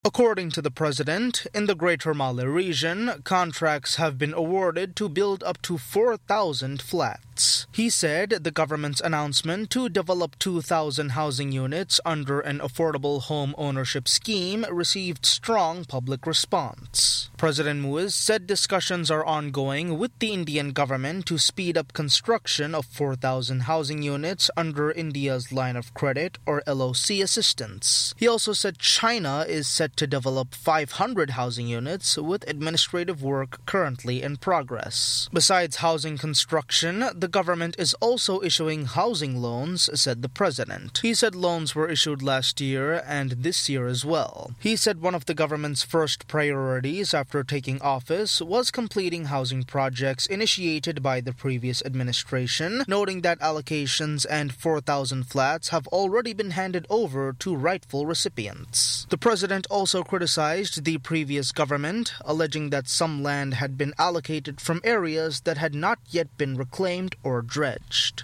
According to the president, in the Greater Male region, contracts have been awarded to build up to 4,000 flats. He said the government's announcement to develop 2,000 housing units under an affordable home ownership scheme received strong public response. President Muiz said discussions are ongoing with the Indian government to speed up construction of 4,000 housing units under India's line of credit or LOC assistance. He also said China is set to develop 500 housing units with administrative work currently in progress. Besides housing construction, the government is also issuing housing loans, said the president. He said loans were issued last year and this year as well. He said one of the government's first priorities after taking office was completing housing projects initiated by the previous administration, noting that allocations and 4,000 flats have already been handed over to rightful recipients. The president also criticized the previous government, alleging that some land had been allocated from areas that had not yet been reclaimed or dredged.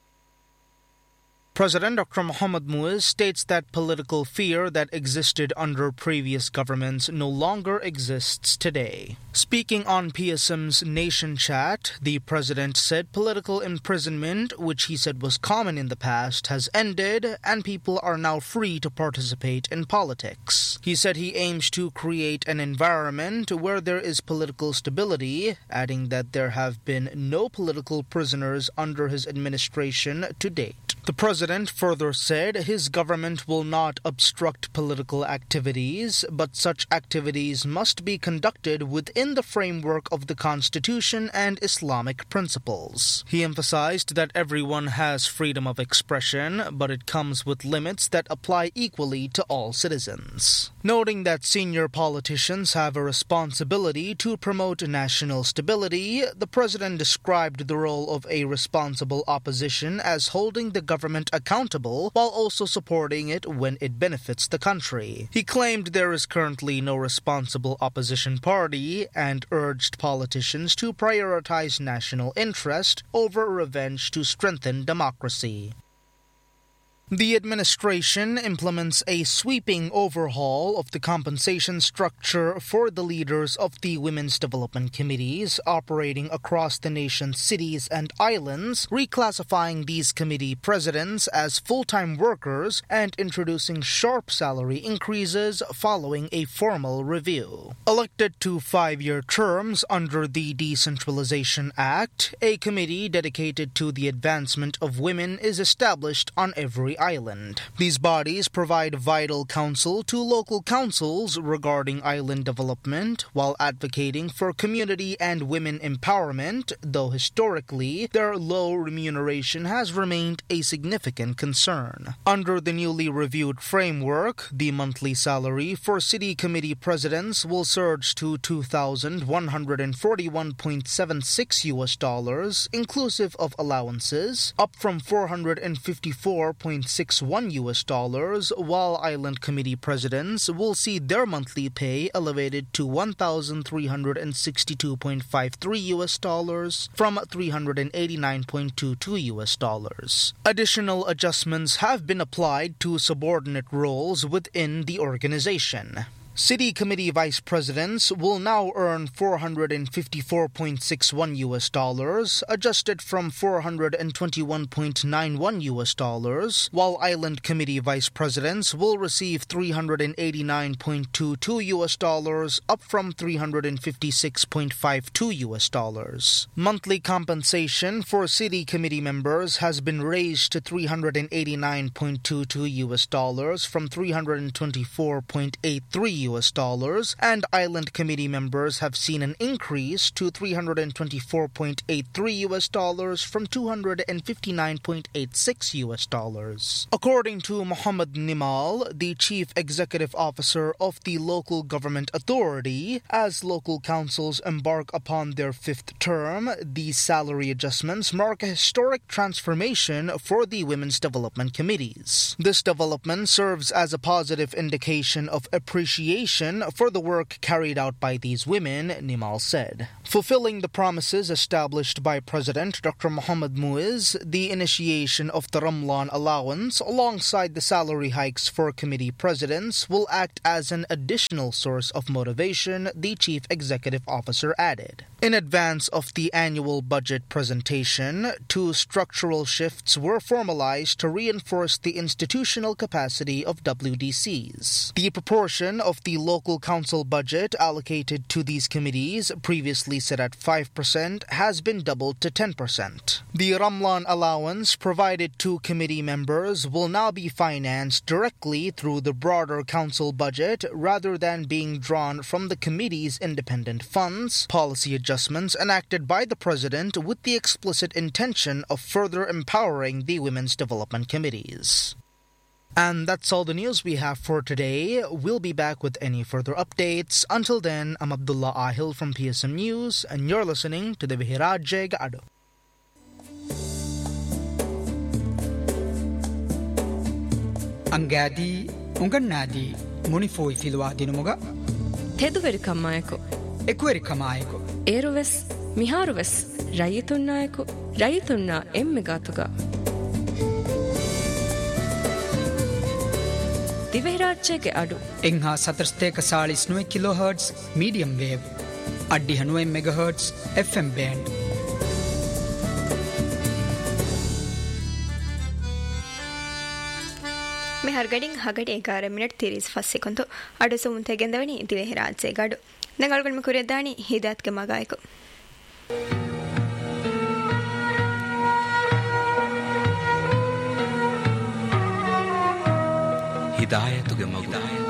President Dr. Mohammad Muiz states that political fear that existed under previous governments no longer exists today. Speaking on PSM's Nation Chat, the president said political imprisonment, which he said was common in the past, has ended and people are now free to participate in politics. He said he aims to create an environment where there is political stability, adding that there have been no political prisoners under his administration to date. The president further said his government will not obstruct political activities, but such activities must be conducted within the framework of the Constitution and Islamic principles. He emphasized that everyone has freedom of expression, but it comes with limits that apply equally to all citizens. Noting that senior politicians have a responsibility to promote national stability, the president described the role of a responsible opposition as holding the government accountable while also supporting it when it benefits the country. He claimed there is currently no responsible opposition party and urged politicians to prioritize national interest over revenge to strengthen democracy. The administration implements a sweeping overhaul of the compensation structure for the leaders of the Women's Development Committees operating across the nation's cities and islands, reclassifying these committee presidents as full-time workers and introducing sharp salary increases following a formal review. Elected to 5-year terms under the Decentralization Act, a committee dedicated to the advancement of women is established on every island. These bodies provide vital counsel to local councils regarding island development while advocating for community and women empowerment, though historically their low remuneration has remained a significant concern. Under the newly reviewed framework, the monthly salary for city committee presidents will surge to $2,141.76 inclusive of allowances, up from $454.61 while island committee presidents will see their monthly pay elevated to $1,362.53 from $389.22. Additional adjustments have been applied to subordinate roles within the organization. City committee vice presidents will now earn $454.61, adjusted from $421.91, while island committee vice presidents will receive $389.22, up from $356.52. Monthly compensation for city committee members has been raised to $389.22 from $324.83, and island committee members have seen an increase to $324.83 from $259.86. According to Muhammad Nimal, the chief executive officer of the local government authority, as local councils embark upon their 5th term, these salary adjustments mark a historic transformation for the women's development committees. This development serves as a positive indication of appreciation appreciation for the work carried out by these women, Nimal said. Fulfilling the promises established by President Dr. Mohamed Muiz, the initiation of the Ramlan allowance alongside the salary hikes for committee presidents will act as an additional source of motivation, the chief executive officer added. In advance of the annual budget presentation, 2 structural shifts were formalized to reinforce the institutional capacity of WDCs. The proportion of the local council budget allocated to these committees, previously set at 5%, has been doubled to 10%. The Ramlan allowance provided to committee members will now be financed directly through the broader council budget rather than being drawn from the committee's independent funds, policy adjustments enacted by the President with the explicit intention of further empowering the Women's Development Committees. And that's all the news we have for today. We'll be back with any further updates. Until then, I'm Abdullah Ahil from PSM News, and you're listening to the Vihiradje Gado. Angadi, Ungannadi, Munifoi Filwa Dinomoga, Teduveri Kamaeko, Equeri Kamaeko, Eruves, Miharuves, Rayitunaeko, Rayituna Emmegatuga. දිවහිරාජ්‍යයේ අඩු එංහා සතරස්තේක 49 කිලෝහර්ට්ස් medium wave අඩ්ඩි 90 මෙගාහර්ට්ස් FM band මේ හර්ගඩින් හගඩ 11 minute 35 second අඩු සුමුන්තේ ගෙන්දවනි දිවහිරාජ්‍යයේ අඩු දැන් අල්ගොල්ම කුරියදානි හිදාත්ගේ මගායක Hidayatuge magu